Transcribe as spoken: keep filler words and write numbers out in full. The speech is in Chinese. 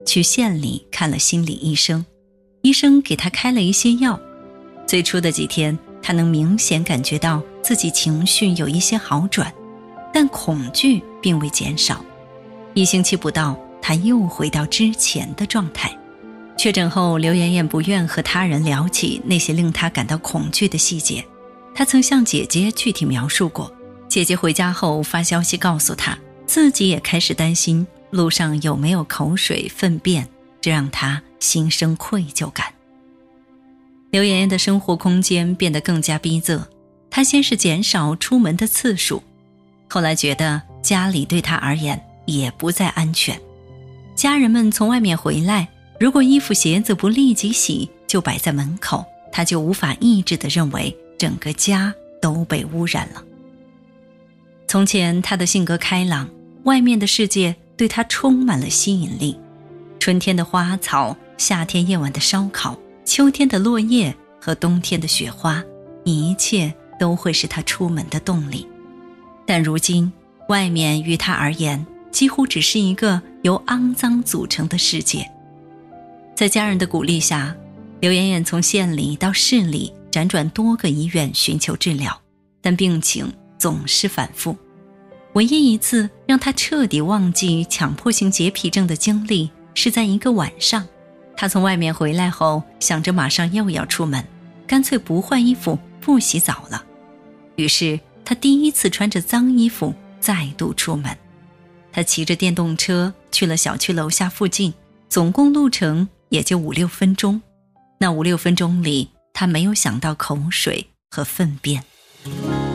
去县里看了心理医生，医生给他开了一些药。最初的几天，他能明显感觉到自己情绪有一些好转，但恐惧并未减少。一星期不到，他又回到之前的状态。确诊后，刘妍妍不愿和他人聊起那些令她感到恐惧的细节。她曾向姐姐具体描述过，姐姐回家后发消息告诉她，自己也开始担心路上有没有口水粪便，这让她心生愧疚感。刘妍妍的生活空间变得更加逼仄，她先是减少出门的次数，后来觉得家里对她而言也不再安全。家人们从外面回来，如果衣服鞋子不立即洗就摆在门口，她就无法抑制地认为整个家都被污染了。从前她的性格开朗，外面的世界对她充满了吸引力，春天的花草，夏天夜晚的烧烤，秋天的落叶和冬天的雪花，一切都会是她出门的动力。但如今，外面于她而言几乎只是一个由肮脏组成的世界。在家人的鼓励下，刘妍妍从县里到市里辗转多个医院寻求治疗，但病情总是反复。唯一一次让她彻底忘记强迫性洁癖症的经历，是在一个晚上，她从外面回来后，想着马上又要出门，干脆不换衣服不洗澡了。于是她第一次穿着脏衣服再度出门。她骑着电动车去了小区楼下附近，总共路程也就五六分钟。那五六分钟里，她没有想到口水和粪便。